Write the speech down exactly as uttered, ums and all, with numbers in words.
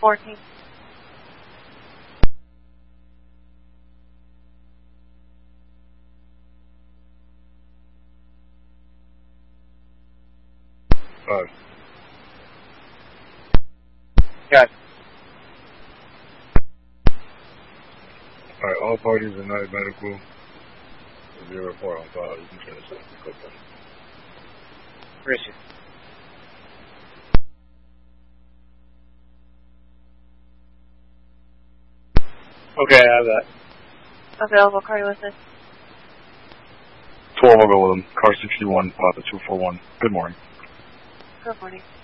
fourteen. Five. Got it. Alright, all parties are not medical. Zero four on file. You can try to stop the clip on. Appreciate it. Okay, I have that. Available cardio assist. twelve, I'll go with them. Car sixty-one, Papa two four one. Good morning. Good morning.